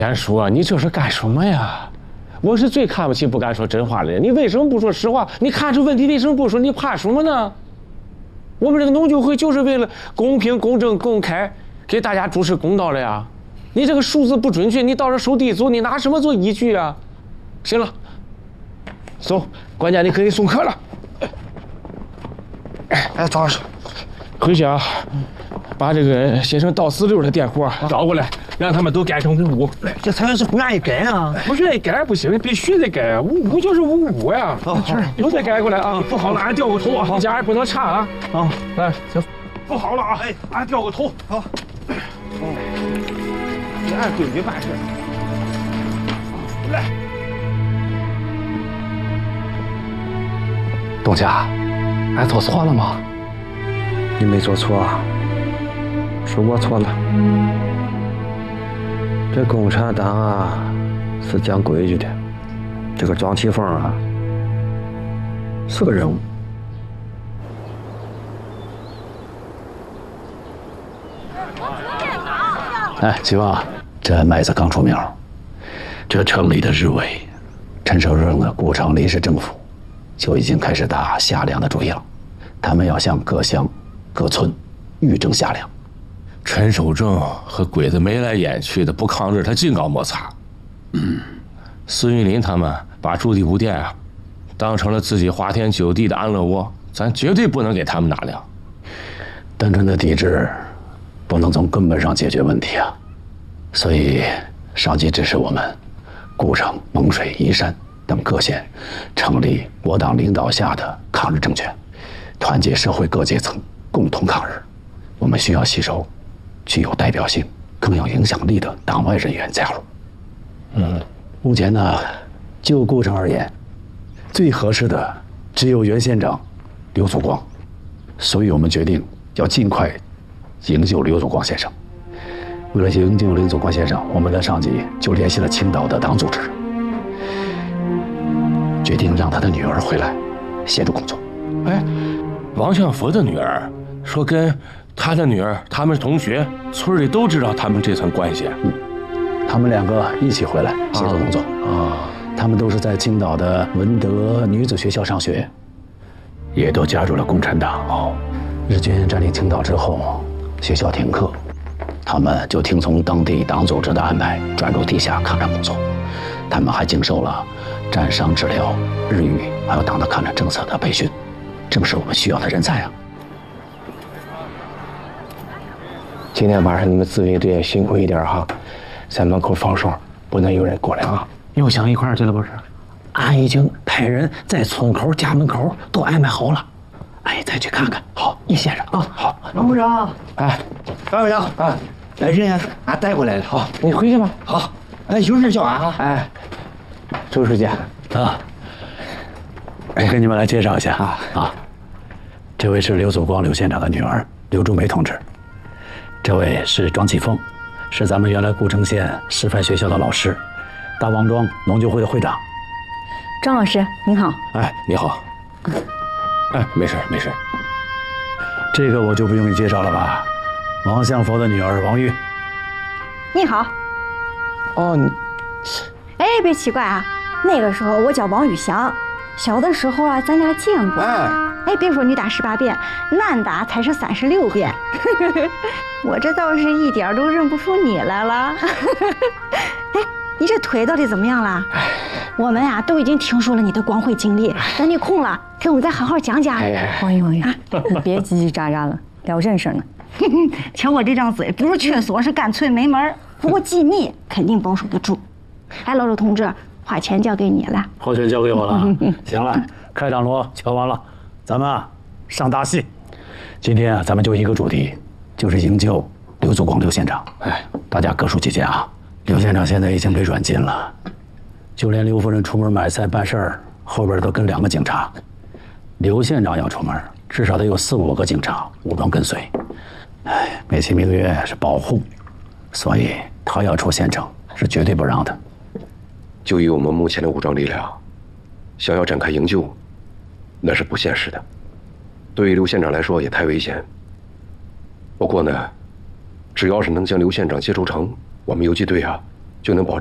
严叔啊，你这是干什么呀？我是最看不起不敢说真话的人。你为什么不说实话？你看出问题为什么不说？你怕什么呢？我们这个农酒会就是为了公平、公正、公开，给大家主持公道的呀。你这个数字不准确，你到这收地组，你拿什么做依据啊？行了，走，关键你可以送客了。 哎，庄老师， 回去啊，把这个写成倒四六的电活找过来，让他们都改成55。 这裁员是不愿意改啊， 不愿意改不行，必须得改，55就是55呀。是，都得改过来啊！不好了，俺掉个头啊！一家人不能差啊！啊，来，行，不好了啊！哎，俺掉个头。好。你按规矩办事。来， 东家，俺做错了吗？ 你没做错，是我错了。这共产党啊，是讲规矩的。这个庄启凤啊，是个人物。 哎，启旺，这麦子刚出苗，这城里的日伪，陈守正的古城临时政府就已经开始打夏粮的主意了。他们要向各乡、各村预征夏粮。 陈守正和鬼子眉来眼去的不抗日，他净搞摩擦。孙玉林他们把驻地五店啊当成了自己花天酒地的安乐窝，咱绝对不能给他们拿粮。 单纯的抵制不能从根本上解决问题啊，所以上级指示我们故城、蒙水、宜山等各县成立我党领导下的抗日政权，团结社会各阶层，共同抗日。我们需要吸收具有代表性、更有影响力的党外人员加入。目前呢，就故城而言，最合适的只有原县长刘祖光，所以我们决定要尽快营救刘祖光先生。为了营救刘祖光先生，我们的上级就联系了青岛的党组织，决定让他的女儿回来协助工作。 哎，王向福的女儿说跟他的女儿他们是同学，村里都知道他们这层关系。 他们两个一起回来协助工作。他们都是在青岛的文德女子学校上学，也都加入了共产党。日军占领青岛之后，学校停课，他们就听从当地党组织的安排，转入地下抗战工作。他们还经受了战伤治疗、日语还有党的抗战政策的培训，正是我们需要的人才啊！ 今天晚上你们自卫队辛苦一点哈，在门口放哨，不能有人过来啊！ 又想一块儿去了不是？俺已经派人在村口、家门口都安排好了。哎，再去看看。好，你先生啊。好，王部长。 哎， 王部长啊，人俺带过来了。 好，你回去吧。 好，哎，有事叫俺啊。 哎，周书记啊， 我给你们来介绍一下这位是刘祖光刘县长的女儿刘竹梅同志，这位是庄启凤，是咱们原来故城县师范学校的老师，大王庄农酒会的会长。 张老师您好。 哎，你好。哎，没事没事。 这个我就不用你介绍了吧？王相佛的女儿王玉。 你好。 哦，你， 哎，别奇怪啊，那个时候我叫王玉祥，小的时候啊，咱俩见过。哎，别说女打18遍，男打才是36遍。我这倒是一点都认不出你来了。哎，你这腿到底怎么样了？我们啊都已经听说了你的光辉经历，等你空了给我们再好好讲讲。 王玉，你别叽叽喳喳了，聊正事呢。 瞧我这张嘴，不是缺锁是干脆没门。不过机密肯定保守得住。哎，老周同志，花钱交给你了。 花钱交给我了。行了，开场锣敲完了，咱们上大戏。今天啊，咱们就一个主题，就是营救刘祖光刘县长。哎，大家各抒己见啊。刘县长现在已经被软禁了，就连刘夫人出门买菜办事儿，后边都跟2个警察。刘县长要出门，至少得有4、5个警察武装跟随。哎，美其名曰是保护，所以他要出县城是绝对不让的。 就以我们目前的武装力量，想要展开营救，那是不现实的。对于刘县长来说也太危险。不过呢，只要是能将刘县长接出城，我们游击队啊， 就能保